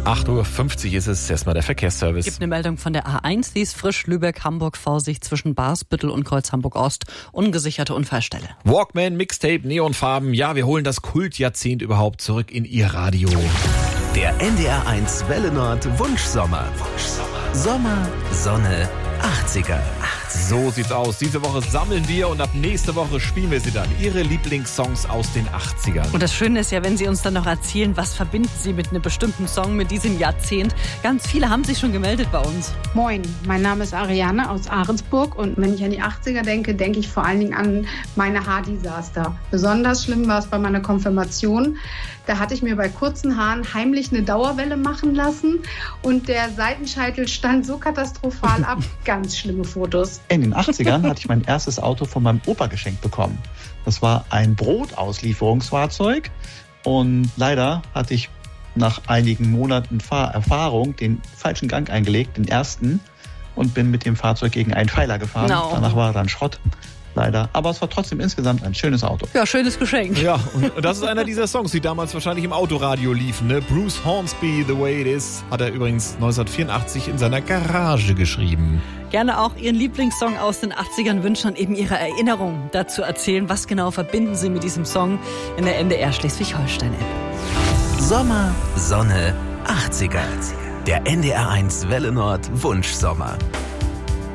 8:50 Uhr ist es. Erstmal der Verkehrsservice. Es gibt eine Meldung von der A1, die ist frisch. Lübeck-Hamburg, Vorsicht zwischen Barsbüttel und Kreuz Hamburg-Ost. Ungesicherte Unfallstelle. Walkman, Mixtape, Neonfarben. Ja, wir holen das Kultjahrzehnt überhaupt zurück in Ihr Radio. Der NDR1 Welle Nord Wunschsommer. Sommer, Sonne, 80er. So sieht's aus. Diese Woche sammeln wir und ab nächste Woche spielen wir sie dann. Ihre Lieblingssongs aus den 80ern. Und das Schöne ist ja, wenn Sie uns dann noch erzählen, was verbinden Sie mit einem bestimmten Song, mit diesem Jahrzehnt. Ganz viele haben sich schon gemeldet bei uns. Moin, mein Name ist Ariane aus Ahrensburg und wenn ich an die 80er denke, denke ich vor allen Dingen an meine Haardesaster. Besonders schlimm war es bei meiner Konfirmation. Da hatte ich mir bei kurzen Haaren heimlich eine Dauerwelle machen lassen und der Seitenscheitel stand so katastrophal ab. Ganz schlimme Fotos. In den 80ern hatte ich mein erstes Auto von meinem Opa geschenkt bekommen. Das war ein Brotauslieferungsfahrzeug und leider hatte ich nach einigen Monaten Fahrerfahrung den falschen Gang eingelegt, den ersten, und bin mit dem Fahrzeug gegen einen Pfeiler gefahren. No. Danach war er dann Schrott. Leider. Aber es war trotzdem insgesamt ein schönes Auto. Ja, schönes Geschenk. Ja, und das ist einer dieser Songs, die damals wahrscheinlich im Autoradio liefen. Ne? Bruce Hornsby, The Way It Is, hat er übrigens 1984 in seiner Garage geschrieben. Gerne auch Ihren Lieblingssong aus den 80ern wünschen und eben Ihre Erinnerungen dazu erzählen. Was genau verbinden Sie mit diesem Song in der NDR Schleswig-Holstein-App? Sommer, Sonne, 80er. Der NDR1 Welle Nord Wunschsommer.